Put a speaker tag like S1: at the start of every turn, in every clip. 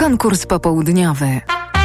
S1: Konkurs popołudniowy.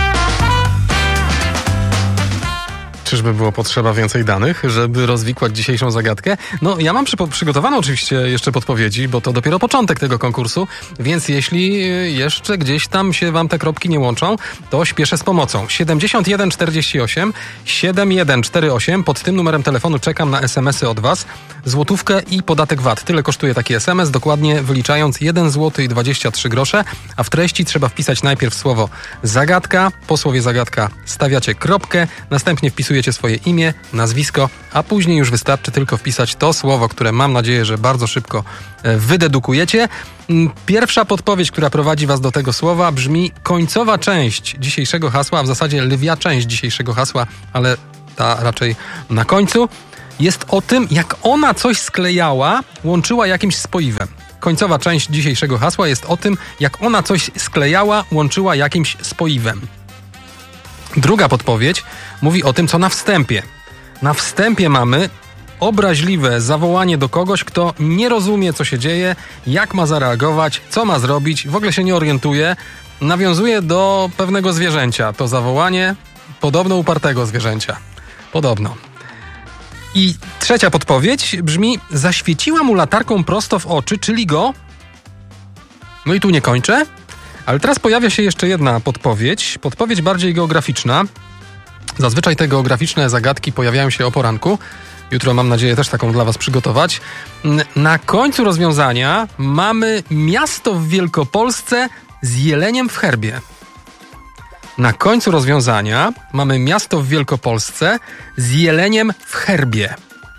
S2: Czyżby było potrzeba więcej danych, żeby rozwikłać dzisiejszą zagadkę? No, ja mam przygotowane oczywiście jeszcze podpowiedzi, bo to dopiero początek tego konkursu, więc jeśli jeszcze gdzieś tam się wam te kropki nie łączą, to śpieszę z pomocą. 7148 7148, pod tym numerem telefonu czekam na SMS-y od was. Złotówkę i podatek VAT. Tyle kosztuje taki SMS, dokładnie wyliczając 1 zł i 23 grosze, a w treści trzeba wpisać najpierw słowo zagadka, po słowie zagadka stawiacie kropkę, następnie wpisujecie swoje imię, nazwisko, a później już wystarczy tylko wpisać to słowo, które mam nadzieję, że bardzo szybko wydedukujecie. Pierwsza podpowiedź, która prowadzi was do tego słowa, brzmi końcowa część dzisiejszego hasła, a w zasadzie lwia część dzisiejszego hasła, ale ta raczej na końcu, jest o tym, jak ona coś sklejała, łączyła jakimś spoiwem. Końcowa część dzisiejszego hasła jest o tym, jak ona coś sklejała, łączyła jakimś spoiwem. Druga podpowiedź mówi o tym, co na wstępie. Na wstępie mamy obraźliwe zawołanie do kogoś, kto nie rozumie, co się dzieje, jak ma zareagować, co ma zrobić, w ogóle się nie orientuje. Nawiązuje do pewnego zwierzęcia. To zawołanie podobno upartego zwierzęcia. Podobno. I trzecia podpowiedź brzmi: zaświeciła mu latarką prosto w oczy, czyli go... No i tu nie kończę. Ale teraz pojawia się jeszcze jedna podpowiedź bardziej geograficzna. Zazwyczaj te geograficzne zagadki pojawiają się o poranku. Jutro mam nadzieję też taką dla was przygotować. Na końcu rozwiązania mamy miasto w Wielkopolsce z jeleniem w herbie. Na końcu rozwiązania mamy miasto w Wielkopolsce z jeleniem w herbie.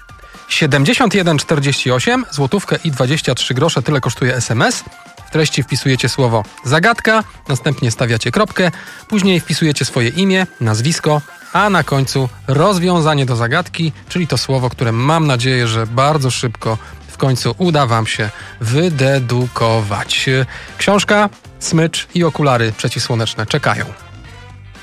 S2: 7148, złotówkę i 23 grosze, tyle kosztuje SMS. W treści wpisujecie słowo zagadka, następnie stawiacie kropkę, później wpisujecie swoje imię, nazwisko, a na końcu rozwiązanie do zagadki, czyli to słowo, które mam nadzieję, że bardzo szybko w końcu uda wam się wydedukować. Książka, smycz i okulary przeciwsłoneczne czekają.